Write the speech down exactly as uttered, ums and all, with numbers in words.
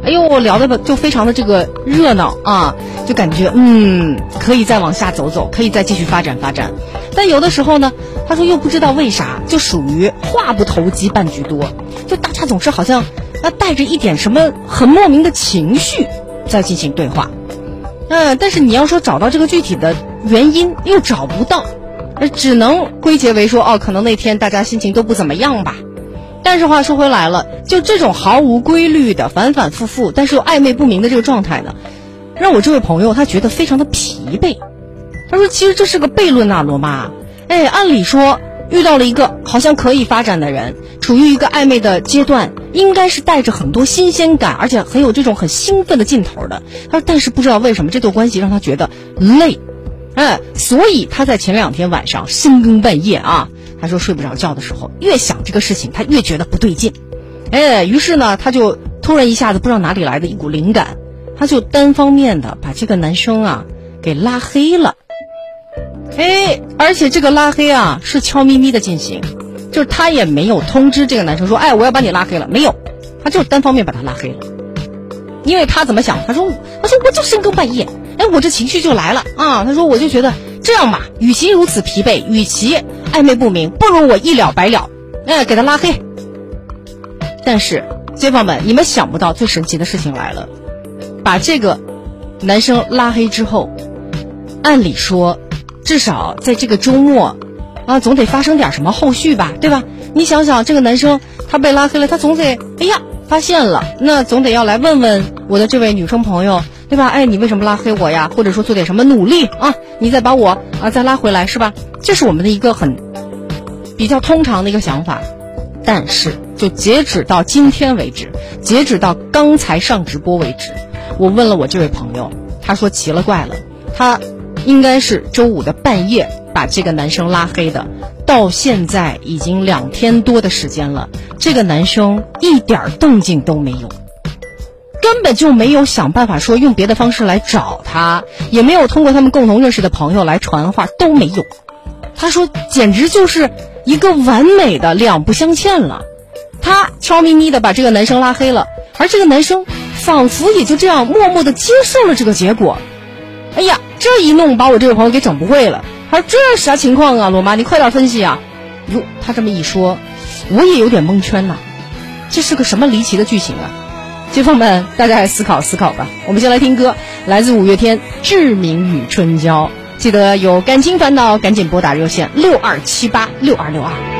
哎呦，聊的就非常的这个热闹啊，就感觉嗯可以再往下走走，可以再继续发展发展。但有的时候呢，他说又不知道为啥，就属于话不投机半句多，就大家总是好像啊带着一点什么很莫名的情绪在进行对话。嗯，但是你要说找到这个具体的原因又找不到，只能归结为说哦，可能那天大家心情都不怎么样吧。但是话说回来了，就这种毫无规律的反反复复但是又暧昧不明的这个状态呢，让我这位朋友他觉得非常的疲惫。他说其实这是个悖论啊，罗妈。哎，按理说遇到了一个好像可以发展的人，处于一个暧昧的阶段，应该是带着很多新鲜感，而且很有这种很兴奋的劲头的。他说但是不知道为什么这段关系让他觉得累，哎，所以他在前两天晚上深更半夜啊，他说睡不着觉的时候，越想这个事情他越觉得不对劲。哎，于是呢他就突然一下子不知道哪里来的一股灵感，他就单方面的把这个男生啊给拉黑了。哎，而且这个拉黑啊是悄咪咪的进行，就是他也没有通知这个男生说哎我要把你拉黑了，没有，他就单方面把他拉黑了。因为他怎么想，他说他说我就深更半夜，哎我这情绪就来了啊，他说我就觉得这样吧，与其如此疲惫，与其暧昧不明，不如我一了百了，哎给他拉黑。但是街坊们，你们想不到最神奇的事情来了，把这个男生拉黑之后，按理说至少在这个周末啊，总得发生点什么后续吧，对吧？你想想这个男生他被拉黑了，他总得哎呀发现了，那总得要来问问我的这位女生朋友，对吧？哎，你为什么拉黑我呀？或者说做点什么努力啊，你再把我啊再拉回来，是吧？这是我们的一个很比较通常的一个想法。但是就截止到今天为止，截止到刚才上直播为止，我问了我这位朋友，他说奇了怪了，他应该是周五的半夜把这个男生拉黑的，到现在已经两天多的时间了，这个男生一点动静都没有，根本就没有想办法说用别的方式来找他，也没有通过他们共同认识的朋友来传话，都没有。他说简直就是一个完美的两不相欠了。他悄咪咪的把这个男生拉黑了，而这个男生仿佛也就这样默默的接受了这个结果。哎呀，这一弄把我这位朋友给整不会了。他说这是啥情况啊，罗妈你快点分析啊。哟，他这么一说我也有点蒙圈了，这是个什么离奇的剧情啊。街坊们大家来思考思考吧。我们先来听歌，来自五月天《志明与春娇》。记得有感情烦恼赶紧拨打热线六二七八六二六二。